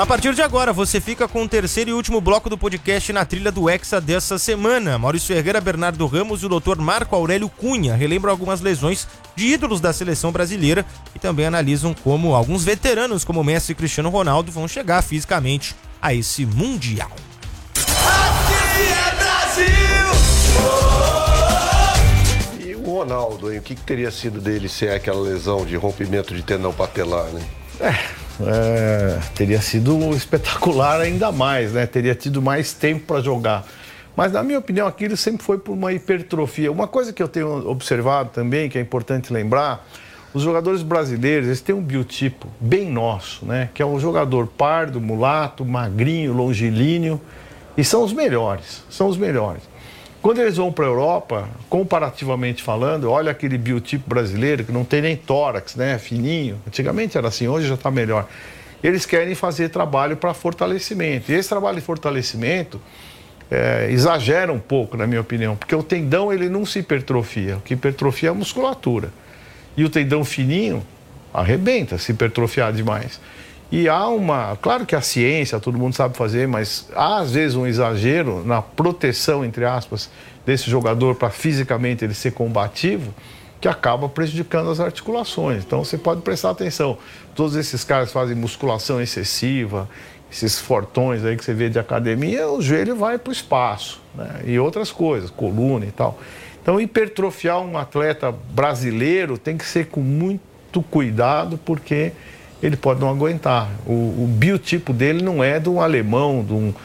A partir de agora, você fica com o terceiro e último bloco do podcast Na Trilha do Hexa dessa semana. Maurício Ferreira, Bernardo Ramos e o Dr. Marco Aurélio Cunha relembram algumas lesões de ídolos da seleção brasileira e também analisam como alguns veteranos como Messi e Cristiano Ronaldo vão chegar fisicamente a esse Mundial. Aqui é Brasil! E o Ronaldo, hein? O que teria sido dele sem aquela lesão de rompimento de tendão patelar, né? Teria sido espetacular ainda mais, né? Teria tido mais tempo para jogar. Mas, na minha opinião, aquilo sempre foi por uma hipertrofia. Uma coisa que eu tenho observado também, que é importante lembrar, os jogadores brasileiros, eles têm um biotipo bem nosso, né? Que é um jogador pardo, mulato, magrinho, longilíneo, e são os melhores, Quando eles vão para a Europa, comparativamente falando, olha aquele biotipo brasileiro que não tem nem tórax, né? Fininho. Antigamente era assim, hoje já está melhor. Eles querem fazer trabalho para fortalecimento. E esse trabalho de fortalecimento exagera um pouco, na minha opinião, porque o tendão ele não se hipertrofia. O que hipertrofia é a musculatura. E o tendão fininho arrebenta se hipertrofiar demais. E claro que a ciência, todo mundo sabe fazer, mas há às vezes um exagero na proteção, entre aspas, desse jogador para fisicamente ele ser combativo, que acaba prejudicando as articulações. Então você pode prestar atenção, todos esses caras fazem musculação excessiva, esses fortões aí que você vê de academia, o joelho vai para o espaço, né? E outras coisas, coluna e tal. Então hipertrofiar um atleta brasileiro tem que ser com muito cuidado, porque ele pode não aguentar. O biotipo dele não é de um alemão,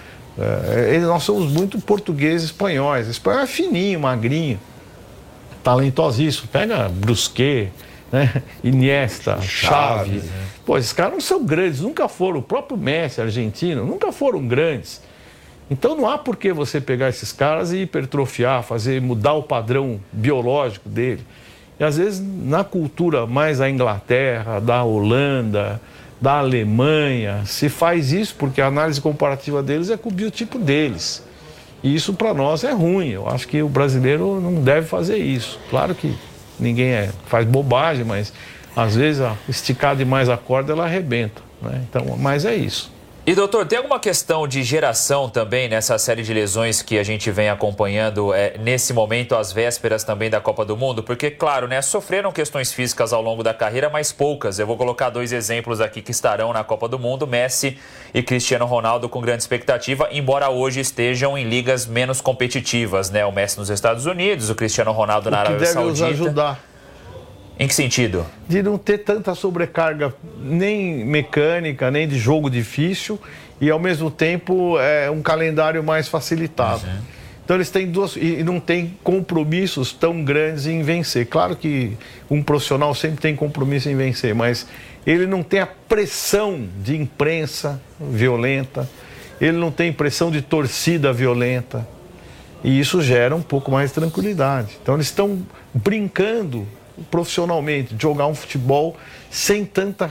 nós somos muito portugueses e espanhóis. O espanhol é fininho, magrinho, talentosíssimo. Pega Brusquet, né? Iniesta, Xavi. Pô, esses caras não são grandes, nunca foram. O próprio Messi, argentino, nunca foram grandes. Então não há por que você pegar esses caras e hipertrofiar, mudar o padrão biológico dele. E às vezes na cultura mais da Inglaterra, da Holanda, da Alemanha, se faz isso porque a análise comparativa deles é com o biotipo deles. E isso para nós é ruim. Eu acho que o brasileiro não deve fazer isso. Claro que ninguém faz bobagem, mas às vezes esticar demais a corda ela arrebenta, né? Então, mas é isso. E doutor, tem alguma questão de geração também nessa série de lesões que a gente vem acompanhando nesse momento, às vésperas também da Copa do Mundo? Porque, claro, né, sofreram questões físicas ao longo da carreira, mas poucas. Eu vou colocar 2 exemplos aqui que estarão na Copa do Mundo, Messi e Cristiano Ronaldo com grande expectativa, embora hoje estejam em ligas menos competitivas, né? O Messi nos Estados Unidos, o Cristiano Ronaldo na Arábia Saudita. O que deve nos ajudar. Em que sentido? De não ter tanta sobrecarga nem mecânica, nem de jogo difícil e ao mesmo tempo um calendário mais facilitado. Uhum. Então eles têm e não tem compromissos tão grandes em vencer. Claro que um profissional sempre tem compromisso em vencer, mas ele não tem a pressão de imprensa violenta, ele não tem pressão de torcida violenta e isso gera um pouco mais de tranquilidade. Então eles estão brincando profissionalmente, de jogar um futebol sem tanta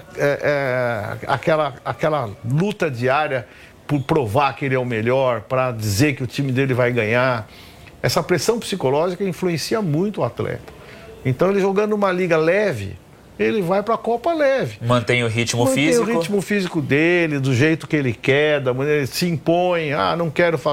aquela luta diária por provar que ele é o melhor, para dizer que o time dele vai ganhar. Essa pressão psicológica influencia muito o atleta. Então ele jogando uma liga leve, ele vai para a Copa leve. Mantém o ritmo físico. Mantém o ritmo físico dele, do jeito que ele quer, da maneira que ele se impõe. Não quero fazer